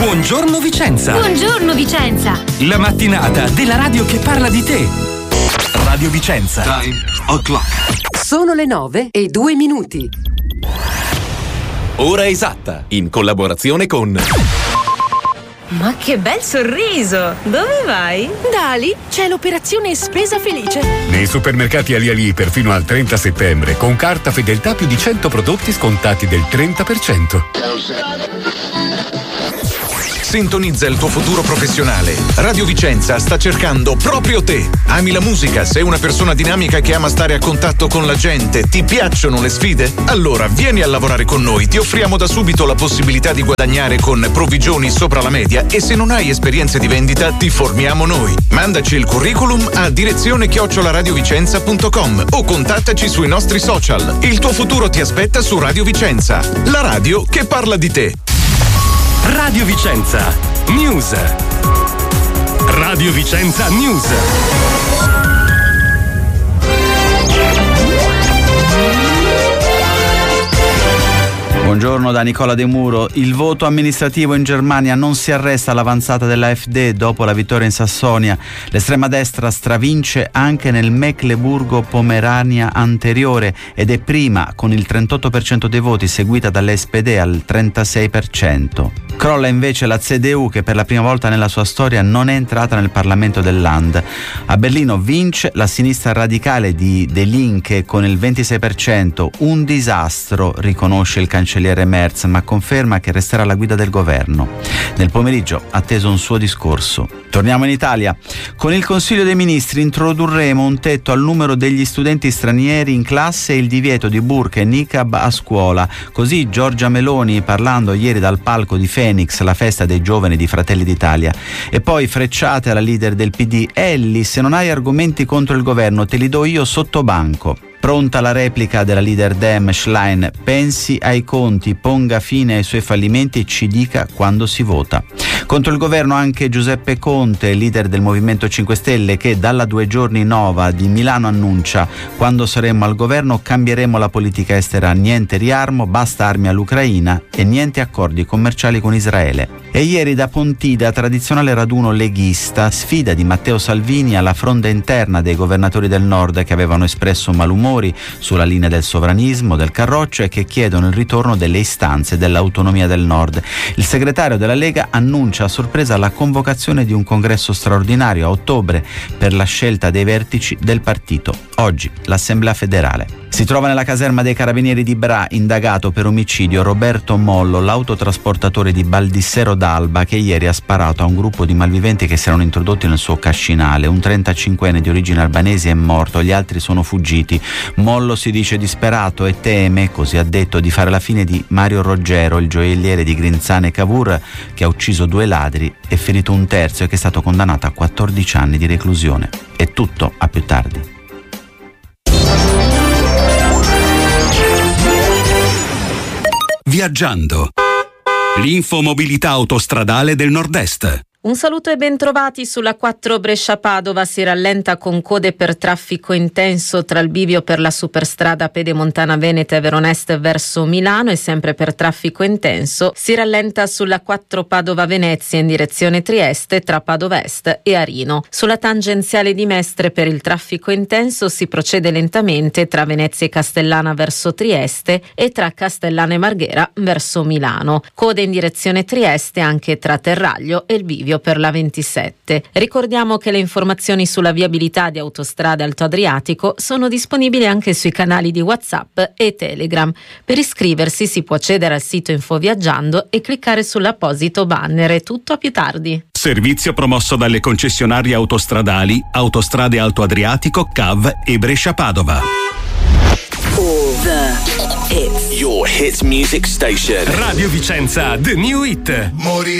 Buongiorno Vicenza. Buongiorno Vicenza. La mattinata della radio che parla di te. Radio Vicenza. Time o'clock. Sono le 9:02. Ora esatta, in collaborazione con... Ma che bel sorriso! Dove vai? Da Ali c'è l'operazione Spesa Felice. Nei supermercati Ali perfino al 30 settembre, con carta fedeltà più di 100 prodotti scontati del 30%. Sintonizza il tuo futuro professionale. Radio Vicenza sta cercando proprio te. Ami la musica? Sei una persona dinamica che ama stare a contatto con la gente? Ti piacciono le sfide? Allora vieni a lavorare con noi. Ti offriamo da subito la possibilità di guadagnare con provvigioni sopra la media e se non hai esperienze di vendita ti formiamo noi. Mandaci il curriculum a direzione@radiovicenza.com o contattaci sui nostri social. Il tuo futuro ti aspetta su Radio Vicenza, la radio che parla di te. Radio Vicenza News. Radio Vicenza News. Buongiorno da Nicola De Muro. Il voto amministrativo in Germania non si arresta all'avanzata dell'AfD dopo la vittoria in Sassonia. L'estrema destra stravince anche nel Mecleburgo-Pomerania anteriore ed è prima con il 38% dei voti, seguita dall'SPD al 36%. Crolla invece la CDU, che per la prima volta nella sua storia non è entrata nel Parlamento del Land. A Berlino vince la sinistra radicale di De Linke con il 26%, un disastro, riconosce il cancelliere Merz, ma conferma che resterà alla guida del governo. Nel pomeriggio ha teso un suo discorso. Torniamo in Italia. Con il Consiglio dei Ministri introdurremo un tetto al numero degli studenti stranieri in classe e il divieto di burqa e niqab a scuola. Così Giorgia Meloni, parlando ieri dal palco di Phoenix, la festa dei giovani di Fratelli d'Italia. E poi frecciate alla leader del PD: Elli, se non hai argomenti contro il governo te li do io sotto banco. Pronta la replica della leader Dem Schlein: pensi ai conti, ponga fine ai suoi fallimenti e ci dica quando si vota. Contro il governo anche Giuseppe Conte, leader del Movimento 5 Stelle, che dalla 2 giorni Nova di Milano annuncia: quando saremo al governo cambieremo la politica estera, niente riarmo, basta armi all'Ucraina e niente accordi commerciali con Israele. E ieri da Pontida, tradizionale raduno leghista, sfida di Matteo Salvini alla fronda interna dei governatori del nord che avevano espresso malumori sulla linea del sovranismo, del Carroccio e che chiedono il ritorno delle istanze dell'autonomia del nord. Il segretario della Lega annuncia a sorpresa la convocazione di un congresso straordinario a ottobre per la scelta dei vertici del partito. Oggi l'Assemblea federale. Si trova nella caserma dei Carabinieri di Bra, indagato per omicidio, Roberto Mollo, l'autotrasportatore di Baldissero d'Alba, che ieri ha sparato a un gruppo di malviventi che si erano introdotti nel suo cascinale. Un 35enne di origini albanesi è morto, gli altri sono fuggiti. Mollo si dice disperato e teme, così ha detto, di fare la fine di Mario Roggero, il gioielliere di Grinzane Cavour, che ha ucciso 2 ladri e ferito un terzo e che è stato condannato a 14 anni di reclusione. È tutto, a più tardi. Viaggiando. L'infomobilità autostradale del Nord-Est. Un saluto e bentrovati sulla 4 Brescia-Padova. Si rallenta con code per traffico intenso tra il bivio per la superstrada Pedemontana Veneta e Veronest verso Milano, e sempre per traffico intenso si rallenta sulla 4 Padova-Venezia in direzione Trieste tra Padova Est e Arino. Sulla tangenziale di Mestre per il traffico intenso si procede lentamente tra Venezia e Castellana verso Trieste e tra Castellana e Marghera verso Milano. Code in direzione Trieste anche tra Terraglio e il bivio per la 27. Ricordiamo che le informazioni sulla viabilità di Autostrade Alto Adriatico sono disponibili anche sui canali di WhatsApp e Telegram. Per iscriversi si può accedere al sito Infoviaggiando e cliccare sull'apposito banner. È tutto, a più tardi. Servizio promosso dalle concessionarie autostradali Autostrade Alto Adriatico, CAV e Brescia-Padova. Your hit music station. Radio Vicenza, The New Hit.